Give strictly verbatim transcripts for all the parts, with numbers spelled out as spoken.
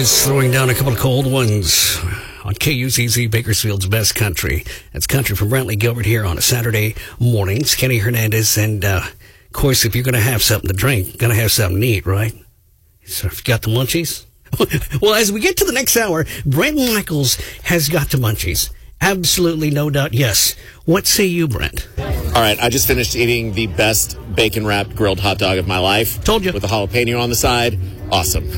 is throwing down a couple of cold ones on K U Z Z, Bakersfield's best country. That's country from Brantley Gilbert here on a Saturday morning. It's Kenny Hernandez, and uh, of course, if you're going to have something to drink, you're going to have something to eat, right? So if you got the munchies? Well, as we get to the next hour, Brent Michaels has got the munchies. Absolutely, no doubt, yes. What say you, Brent? All right, I just finished eating the best bacon-wrapped grilled hot dog of my life. Told you. With a jalapeno on the side. Awesome.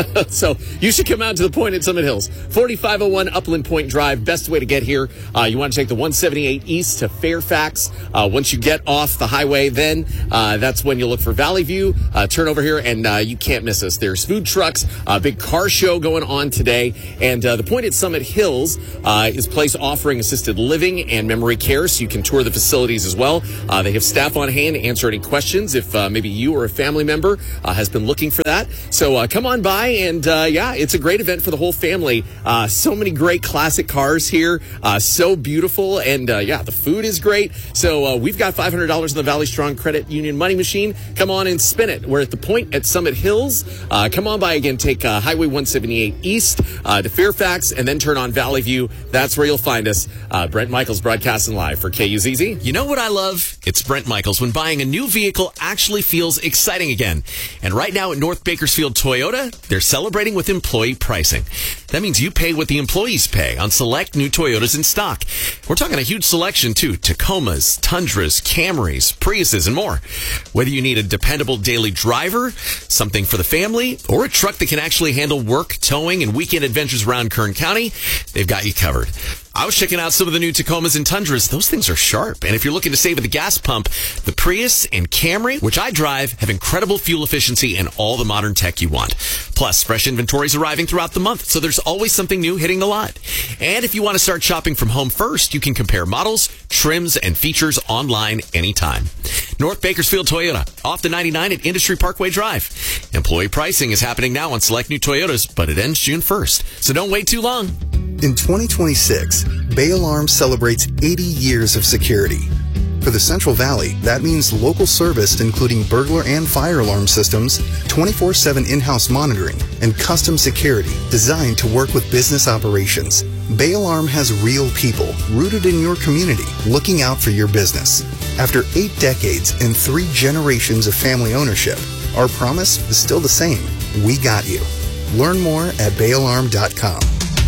So you should come out to the Point at Summit Hills. forty-five oh one Upland Point Drive. Best way to get here. Uh, you want to take the one seventy-eight East to Fairfax. Uh, once you get off the highway, then uh, that's when you look for Valley View. Uh, turn over here, and uh, you can't miss us. There's food trucks, a big car show going on today. And uh, the Point at Summit Hills uh, is a place offering assisted living and memory care, so you can tour the facilities as well. Uh, they have staff on hand to answer any questions if uh, maybe you or a family member uh, has been looking for that. So uh, come on by. And, uh, yeah, it's a great event for the whole family. Uh, so many great classic cars here. Uh, so beautiful. And, uh, yeah, the food is great. So uh, we've got five hundred dollars in the Valley Strong Credit Union money machine. Come on and spin it. We're at the Point at Summit Hills. Uh, come on by again. Take uh, Highway one seventy-eight East uh, to Fairfax and then turn on Valley View. That's where you'll find us. Uh, Brent Michaels broadcasting live for K U Z Z. You know what I love? It's Brent Michaels when buying a new vehicle actually feels exciting again. And right now at North Bakersfield Toyota, they're celebrating with employee pricing. That means you pay what the employees pay on select new Toyotas in stock. We're talking a huge selection too. Tacomas, Tundras, Camrys, Priuses, and more. Whether you need a dependable daily driver, something for the family, or a truck that can actually handle work, towing, and weekend adventures around Kern County, they've got you covered. I was checking out some of the new Tacomas and Tundras. Those things are sharp. And if you're looking to save at the gas pump, the Prius and Camry, which I drive, have incredible fuel efficiency and all the modern tech you want. Plus, fresh inventory is arriving throughout the month, so there's always something new hitting the lot. And if you want to start shopping from home first, you can compare models, trims, and features online anytime. North Bakersfield Toyota, off the ninety-nine at Industry Parkway Drive. Employee pricing is happening now on select new Toyotas, but it ends June first. So don't wait too long. In twenty twenty-six, Bay Alarm celebrates eighty years of security. For the Central Valley, that means local service including burglar and fire alarm systems, twenty-four seven in-house monitoring, and custom security designed to work with business operations. Bay Alarm has real people rooted in your community looking out for your business. After eight decades and three generations of family ownership, our promise is still the same. We got you. Learn more at bay alarm dot com.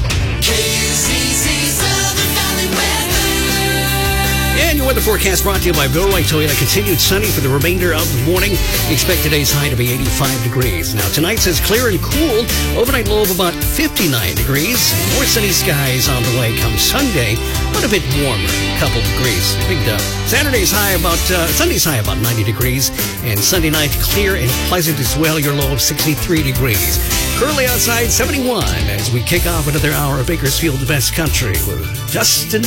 And your weather forecast brought to you by Bill White Toyota. Continued sunny for the remainder of the morning. Expect today's high to be eighty-five degrees. Now, tonight says clear and cool. Overnight low of about fifty-nine degrees. More sunny skies on the way come Sunday, but a bit warmer. A couple degrees. Big dub. Saturday's high about, uh, Sunday's high about ninety degrees. And Sunday night clear and pleasant as well. Your low of sixty-three degrees. Currently outside seventy-one as we kick off another hour of Bakersfield's best country with Justin